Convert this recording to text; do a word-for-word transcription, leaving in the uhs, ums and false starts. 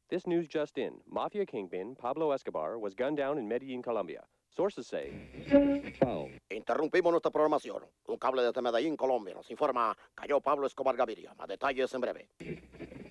This news just in. Mafia kingpin Pablo Escobar was gunned down in Medellín, Colombia. Sources say... Interrumpimos nuestra programación. Un cable desde Medellín, Colombia, nos informa cayó Pablo Escobar Gaviria. Más detalles en breve.